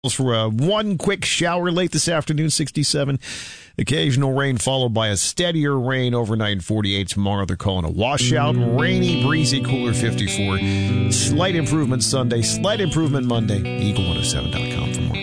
For one quick shower late this afternoon, 67. Occasional rain followed by a steadier rain overnight, 48 tomorrow. They're calling a washout. Rainy, breezy, cooler, 54. Slight improvement Sunday, slight improvement Monday. Eagle107.com for more.